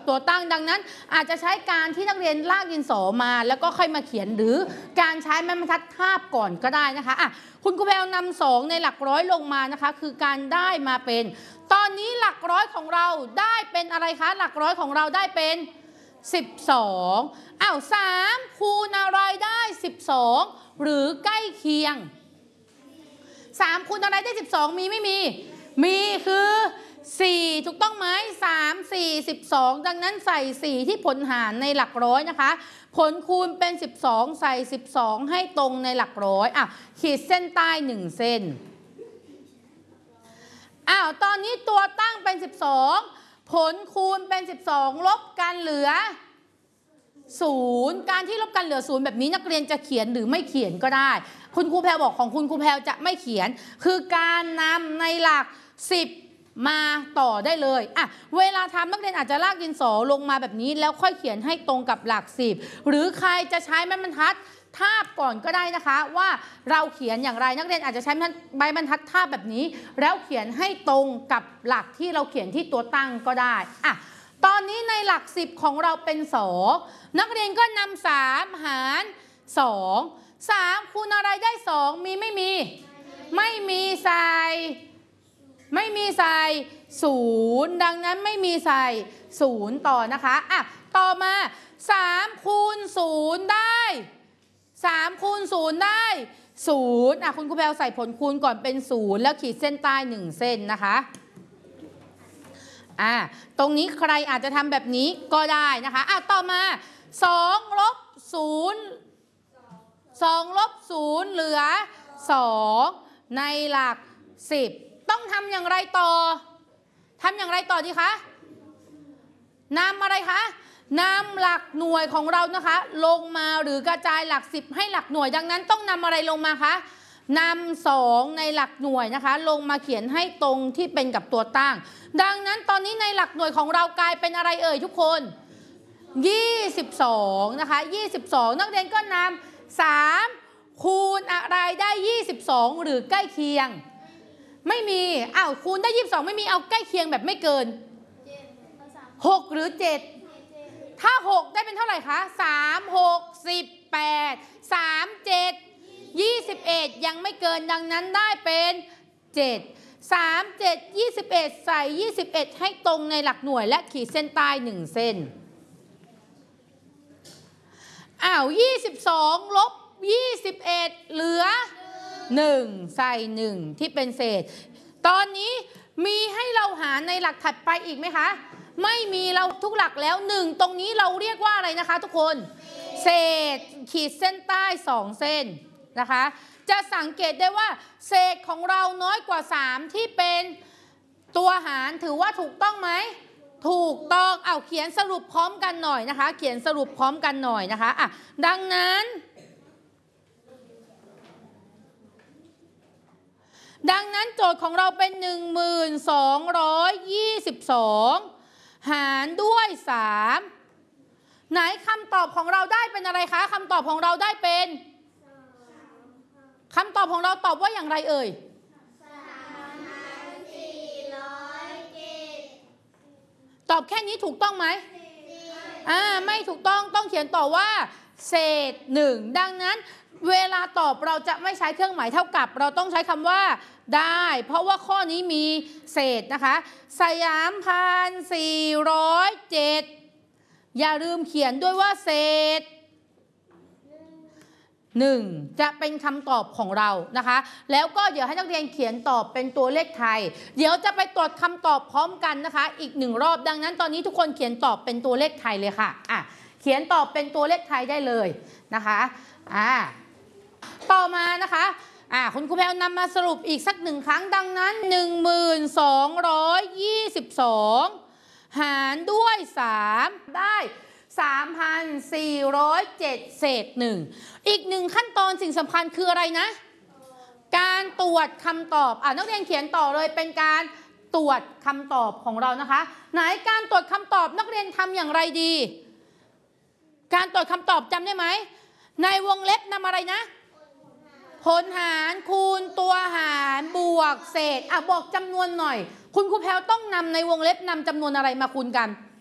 ตัวตั้งดังนั้นอาจจะใช้การที่นักเรียนลากดินสอมาแล้วก็ค่อยมาเขียนหรือการใช้ไม้บรรทัดทาบก่อนก็ได้นะคะคุณครูแพลวนำ2ในหลักร้อยลงมานะคะคือการได้มาเป็นตอนนี้หลักร้อยของเราได้เป็นอะไรคะหลักร้อยของเราได้เป็น12 3คูณอะไรได้12หรือใกล้เคียง3คูณอะไรได้12มีไม่มีมีคือ4ถูกต้องไหม3 4 12ดังนั้นใส่4ที่ผลหารในหลักร้อยนะคะผลคูณเป็น12ใส่12ให้ตรงในหลักร้อยขีดเส้นใต้1เส้นตอนนี้ตัวตั้งเป็น12ผลคูณเป็น12ลบกันเหลือ0การที่ลบกันเหลือ0แบบนี้นักเรียนจะเขียนหรือไม่เขียนก็ได้คุณครูแพลบอกของคุณครูแพลจะไม่เขียนคือการนำในหลัก10มาต่อได้เลยเวลาทำนักเรียนอาจจะลากดินสอลงมาแบบนี้แล้วค่อยเขียนให้ตรงกับหลัก10หรือใครจะใช้ไม้บรรทัดทาบก่อนก็ได้นะคะว่าเราเขียนอย่างไรนักเรียนอาจจะใช้ไม้บรรทัดทาบแบบนี้แล้วเขียนให้ตรงกับหลักที่เราเขียนที่ตัวตั้งก็ได้ตอนนี้ในหลัก10ของเราเป็น2นักเรียนก็นำ3หาร2 3คูณอะไรได้2มีไม่มีไม่มีใส่0ดังนั้นไม่มีใส่0ต่อนะคะต่อมา3คูณ0ได้3คูณ0ได้0คุณครูแพลวใส่ผลคูณก่อนเป็น0แล้วขีดเส้นใต้1เส้นนะคะตรงนี้ใครอาจจะทำแบบนี้ก็ได้นะคะต่อมา2ลบ0เหลือ2ในหลัก10ต้องทำอย่างไรต่อดีคะนำอะไรคะนำหลักหน่วยของเรานะคะลงมาหรือกระจายหลัก10ให้หลักหน่วยดังนั้นต้องนำอะไรลงมาคะนำ2ในหลักหน่วยนะคะลงมาเขียนให้ตรงที่เป็นกับตัวตั้งดังนั้นตอนนี้ในหลักหน่วยของเรากลายเป็นอะไรเอ่ยทุกคน22นะคะ22นักเรียนก็นำ3คูณอะไรได้22หรือใกล้เคียงไม่มีคูณได้22ไม่มีเอาใกล้เคียงแบบไม่เกิน6หรือ7ถ้า6ได้เป็นเท่าไหร่คะ3 6 18 3 7 21ยังไม่เกินดังนั้นได้เป็น7 3 7 21ใส่21ให้ตรงในหลักหน่วยและขีดเส้นใต้1เส้น22ลบ21เหลือ1ใส่1ที่เป็นเศษตอนนี้มีให้เราหารในหลักถัดไปอีกไหมคะไม่มีเราทุกหลักแล้ว1ตรงนี้เราเรียกว่าอะไรนะคะทุกคนเศษขีดเส้นใต้2เส้นนะคะจะสังเกตได้ว่าเศษของเราน้อยกว่า3ที่เป็นตัวหารถือว่าถูกต้องไหมถูกต้องเขียนสรุปพร้อมกันหน่อยนะคะเขียนสรุปพร้อมกันหน่อยนะคะดังนั้นโจทย์ของเราเป็น1222หารด้วย3ไหนคำตอบของเราได้เป็นอะไรคะคำตอบของเราได้เป็นคำตอบของเราตอบว่าอย่างไรเอ่ยตอบแค่นี้ถูกต้องไหมไม่ถูกต้องเขียนต่อว่าเศษ1ดังนั้นเวลาตอบเราจะไม่ใช้เครื่องหมายเท่ากับเราต้องใช้คำว่าได้เพราะว่าข้อนี้มีเศษนะคะ3,407อย่าลืมเขียนด้วยว่าเศษ1จะเป็นคำตอบของเรานะคะแล้วก็เดี๋ยวให้นักเรียนเขียนตอบเป็นตัวเลขไทยเดี๋ยวจะไปตรวจคำตอบพร้อมกันนะคะอีก1รอบดังนั้นตอนนี้ทุกคนเขียนตอบเป็นตัวเลขไทยเลยค่ะเขียนตอบเป็นตัวเลขไทยได้เลยนะคะต่อมานะคะคุณครูแพลวนำมาสรุปอีกสัก1ครั้งดังนั้น1222หารด้วย3ได้3,407เศษ1อีก1ขั้นตอนสิ่งสำคัญคืออะไรนะการตรวจคำตอบนักเรียนเขียนต่อเลยเป็นการตรวจคำตอบของเรานะคะไหนการตรวจคำตอบนักเรียนทำอย่างไรดีการตรวจคำตอบจำได้ไหมในวงเล็บนำอะไรนะผลหารคูณตัวหารบวกเศษบอกจำนวนหน่อยคุณครูแพลวต้องนำในวงเล็บนำจำนวนอะไรมาคูณกัน